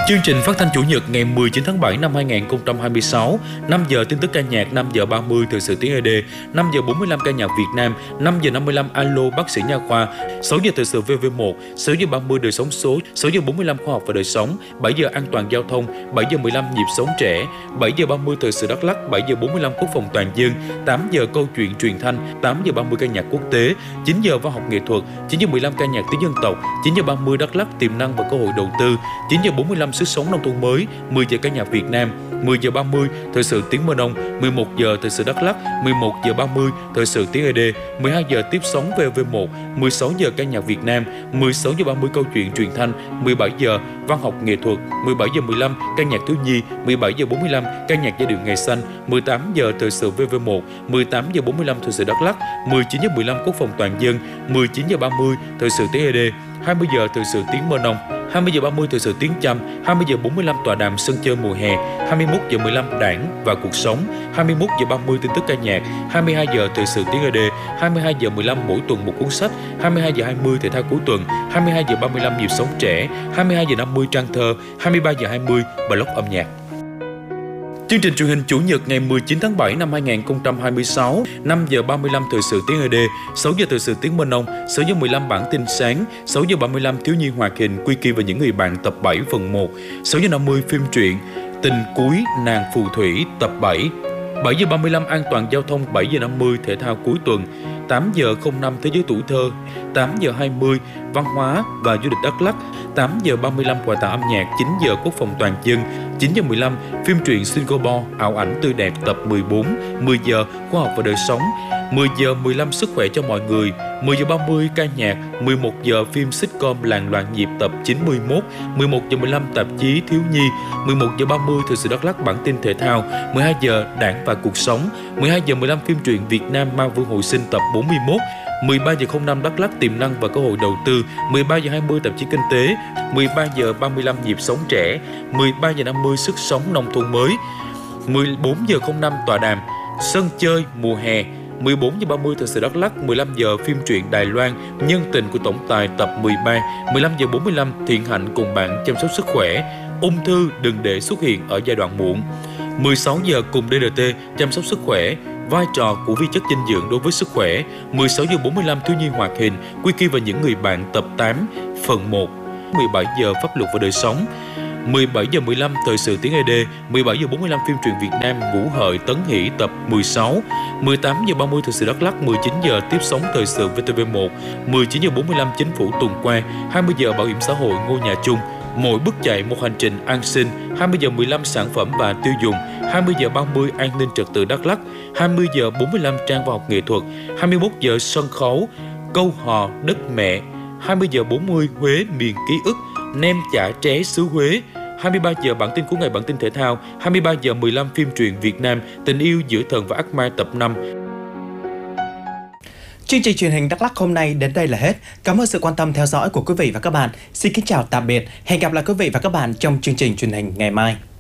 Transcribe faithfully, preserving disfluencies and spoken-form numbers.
Chương trình phát thanh Chủ nhật ngày mười chín tháng bảy năm hai nghìn không trăm hai mươi sáu, năm giờ tin tức ca nhạc, năm giờ ba mươi thời sự tiếng e đê, năm giờ bốn mươi lăm ca nhạc Việt Nam, năm giờ năm mươi lăm alo bác sĩ nha khoa, sáu giờ thời sự vê vê một, sáu giờ ba mươi đời sống số, sáu giờ bốn mươi lăm khoa học và đời sống, bảy giờ an toàn giao thông, bảy giờ mười lăm nhịp sống trẻ, bảy giờ ba mươi thời sự Đắk Lắk, bảy giờ bốn mươi lăm quốc phòng toàn dân, tám giờ câu chuyện truyền thanh, tám giờ ba mươi ca nhạc quốc tế, chín giờ văn học nghệ thuật, chín giờ mười lăm ca nhạc tiếng dân tộc, chín giờ ba mươi Đắk Lắk tiềm năng và cơ hội đầu tư, chín giờ bốn mươi lăm sức sống nông thôn mới, mười giờ ca nhạc Việt Nam, mười giờ ba mươi thời sự tiếng Mơ Nông, mười một giờ thời sự Đắk Lắk, mười một giờ ba mươi thời sự tiếng e đê, mười hai giờ tiếp sóng vê vê một, mười sáu giờ ca nhạc Việt Nam, mười sáu giờ ba mươi câu chuyện truyền thanh, mười bảy giờ văn học nghệ thuật, mười bảy giờ mười lăm ca nhạc thiếu nhi, mười bảy giờ bốn mươi lăm ca nhạc giai điệu ngày xanh, mười tám giờ thời sự vê vê một, mười tám giờ bốn mươi lăm thời sự Đắk Lắk, mười chín giờ mười lăm quốc phòng toàn dân, mười chín giờ ba mươi thời sự tiếng e đê, hai mươi giờ thời sự tiếng Mơ Nông, hai mươi giờ ba mươi thời sự tiếng Chăm, hai mươi giờ bốn mươi lăm tọa đàm sân chơi mùa hè, hai mươi mốt giờ mười lăm đảng và cuộc sống, hai mươi mốt giờ ba mươi tin tức ca nhạc, hai mươi hai giờ thời sự tiếng e đê, hai mươi hai giờ mười lăm mỗi tuần một cuốn sách, hai mươi hai giờ hai mươi thể thao cuối tuần, hai mươi hai giờ ba mươi lăm nhịp sống trẻ, hai mươi hai giờ năm mươi trang thơ, hai mươi ba giờ hai mươi blog âm nhạc. Chương trình truyền hình Chủ nhật ngày mười chín tháng bảy năm hai nghìn không trăm hai mươi sáu, năm giờ ba mươi lăm thời sự tiếng e đê, sáu giờ thời sự tiếng Mơ Nông, sáu giờ mười lăm bản tin sáng, sáu giờ ba mươi lăm thiếu nhi hoạt hình Quy Kỳ và những người bạn tập bảy phần một, sáu giờ năm mươi phim truyện Tình cuối nàng phù thủy tập bảy, bảy giờ ba mươi lăm an toàn giao thông, bảy giờ năm mươi thể thao cuối tuần, tám giờ không năm thế giới tuổi thơ, tám giờ hai mươi văn hóa và du lịch Đắk Lắk, tám giờ ba mươi lăm quà tặng âm nhạc, chín giờ quốc phòng toàn dân, chín giờ mười lăm phim truyện Singapore ảo ảnh tươi đẹp tập mười bốn, mười giờ khoa học và đời sống, mười giờ mười lăm sức khỏe cho mọi người, mười giờ ba mươi ca nhạc, mười một giờ phim sitcom Làng loạn nhịp tập chín mươi mốt, mười một giờ mười lăm tạp chí thiếu nhi, mười một giờ ba mươi thời sự Đắk Lắk bản tin thể thao, mười hai giờ đảng và cuộc sống, mười hai giờ mười lăm phim truyện Việt Nam Ma Vương hồi sinh tập bốn mươi mốt, mười ba giờ không năm Đắk Lắk tiềm năng và cơ hội đầu tư, mười ba giờ hai mươi tạp chí kinh tế, mười ba giờ ba mươi lăm nhịp sống trẻ, mười ba giờ năm mươi sức sống nông thôn mới, mười bốn giờ không năm tọa đàm sân chơi mùa hè, mười bốn giờ ba mươi thời sự Đắk Lắk, mười lăm giờ phim truyện Đài Loan Nhân tình của tổng tài tập mười ba, mười lăm giờ bốn mươi lăm Thiện Hạnh cùng bạn chăm sóc sức khỏe, ung thư đừng để xuất hiện ở giai đoạn muộn, mười sáu giờ cùng đê rờ tê chăm sóc sức khỏe, vai trò của vi chất dinh dưỡng đối với sức khỏe, mười sáu giờ bốn mươi lăm thiếu nhi hoạt hình Quy Kỳ và những người bạn tập tám phần một, mười bảy giờ pháp luật và đời sống, mười bảy giờ mười lăm thời sự tiếng e đê, mười bảy giờ bốn mươi lăm phim truyện Việt Nam Ngũ Hợi Tấn Hỷ tập mười sáu, mười tám giờ ba mươi thời sự Đắk Lắk, mười chín giờ tiếp sóng thời sự vê tê vê một, mười chín giờ bốn mươi lăm chính phủ tuần qua, hai mươi giờ bảo hiểm xã hội ngôi nhà chung, mỗi bước chạy một hành trình an sinh, hai mươi giờ mười lăm sản phẩm và tiêu dùng, hai mươi giờ ba mươi an ninh trật tự Đắk Lắk, hai mươi giờ bốn mươi lăm trang văn học nghệ thuật, hai mươi mốt giờ sân khấu câu hò đất mẹ, hai mươi giờ bốn mươi Huế miền ký ức, nem chả tré xứ Huế, hai mươi ba giờ bản tin của ngày bản tin thể thao, hai mươi ba giờ mười lăm phim truyện Việt Nam Tình yêu giữa thần và ác ma tập năm. Chương trình truyền hình Đắk Lắk hôm nay đến đây là hết. Cảm ơn sự quan tâm theo dõi của quý vị và các bạn. Xin kính chào tạm biệt. Hẹn gặp lại quý vị và các bạn trong chương trình truyền hình ngày mai.